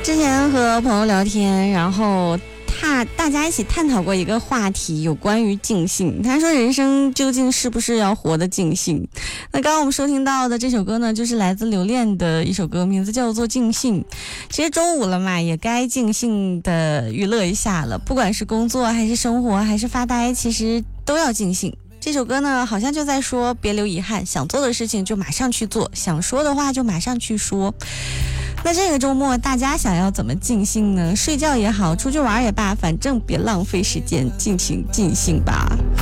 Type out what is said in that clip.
之前和朋友聊天，然后大家一起探讨过一个话题，有关于尽兴。他说人生究竟是不是要活得尽兴？那刚刚我们收听到的这首歌呢，就是来自留恋的一首歌，名字叫做尽兴。其实周五了嘛，也该尽兴的娱乐一下了，不管是工作还是生活还是发呆，其实都要尽兴。这首歌呢，好像就在说别留遗憾，想做的事情就马上去做，想说的话就马上去说。那这个周末大家想要怎么尽兴呢？睡觉也好，出去玩也罢，反正别浪费时间，尽情尽兴吧。